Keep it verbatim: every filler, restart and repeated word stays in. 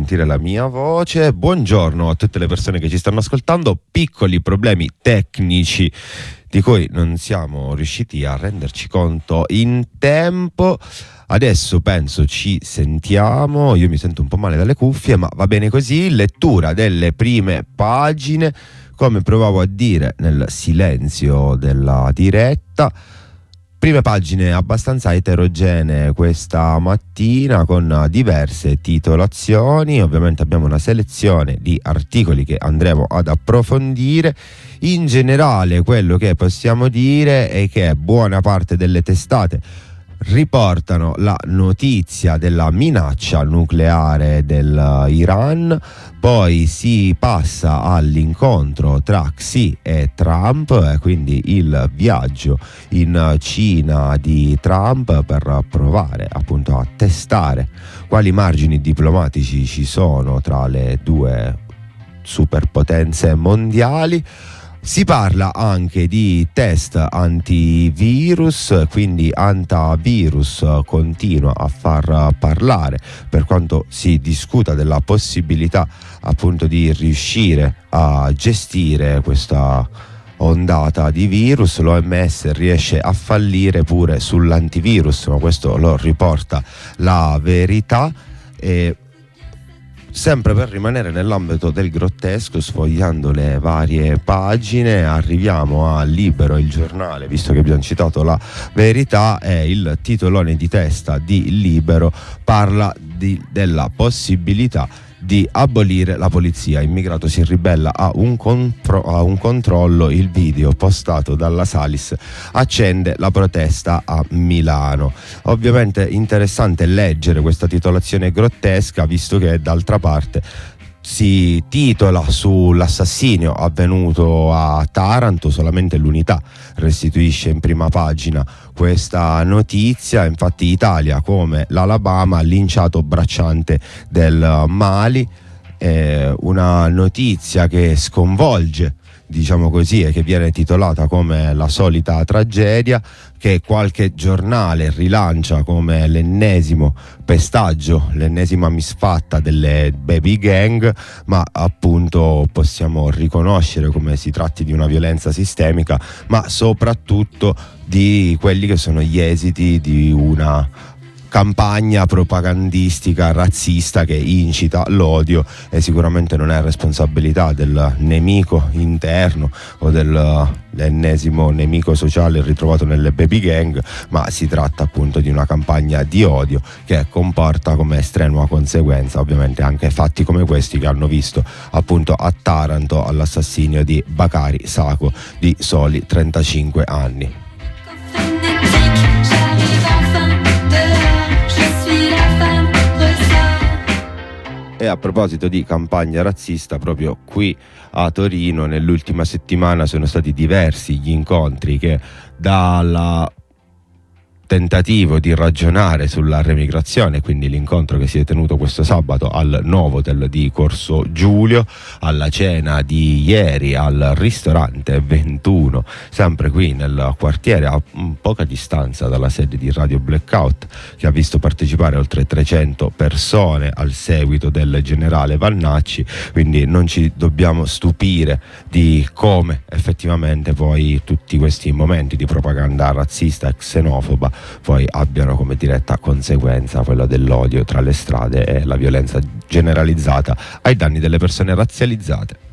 sentire la mia voce. Buongiorno a tutte le persone che ci stanno ascoltando. Piccoli problemi tecnici di cui non siamo riusciti a renderci conto in tempo. Adesso penso ci sentiamo. Io mi sento un po' male dalle cuffie, ma va bene così. Lettura delle prime pagine, come provavo a dire nel silenzio della diretta. Prime pagine abbastanza eterogenee questa mattina, con diverse titolazioni. Ovviamente abbiamo una selezione di articoli che andremo ad approfondire. In generale quello che possiamo dire è che buona parte delle testate riportano la notizia della minaccia nucleare dell'Iran, poi si passa all'incontro tra Xi e Trump, e quindi il viaggio in Cina di Trump per provare appunto a testare quali margini diplomatici ci sono tra le due superpotenze mondiali. Si parla anche di test antivirus, quindi Antivirus continua a far parlare per quanto si discuta della possibilità appunto di riuscire a gestire questa ondata di virus. L'O M S riesce a fallire pure sull'antivirus, ma questo lo riporta La Verità. E sempre per rimanere nell'ambito del grottesco, sfogliando le varie pagine, arriviamo a Libero, il giornale, visto che abbiamo citato La Verità, e il titolone di testa di Libero parla di, della possibilità di abolire la polizia. Immigrato si ribella a un, compro- a un controllo, il video postato dalla Salis accende la protesta a Milano. Ovviamente interessante leggere questa titolazione grottesca, visto che d'altra parte si titola sull'assassinio avvenuto a Taranto. Solamente l'Unità restituisce in prima pagina questa notizia. Infatti Italia come l'Alabama, linciato bracciante del Mali. È una notizia che sconvolge, diciamo così, e che viene titolata come la solita tragedia, che qualche giornale rilancia come l'ennesimo pestaggio, l'ennesima misfatta delle baby gang, ma appunto possiamo riconoscere come si tratti di una violenza sistemica, ma soprattutto di quelli che sono gli esiti di una campagna propagandistica razzista che incita l'odio, e sicuramente non è responsabilità del nemico interno o dell'ennesimo nemico sociale ritrovato nelle baby gang, ma si tratta appunto di una campagna di odio che comporta come strenua conseguenza ovviamente anche fatti come questi che hanno visto appunto a Taranto all'assassinio di Bakari Sako di soli trentacinque anni. E a proposito di campagna razzista, proprio qui a Torino nell'ultima settimana sono stati diversi gli incontri che, dalla tentativo di ragionare sulla remigrazione, quindi l'incontro che si è tenuto questo sabato al Novotel di Corso Giulio, alla cena di ieri al ristorante ventuno, sempre qui nel quartiere, a poca distanza dalla sede di Radio Blackout, che ha visto partecipare oltre trecento persone al seguito del generale Vannacci. Quindi non ci dobbiamo stupire di come effettivamente poi tutti questi momenti di propaganda razzista e xenofoba poi abbiano come diretta conseguenza quella dell'odio tra le strade e la violenza generalizzata ai danni delle persone razzializzate.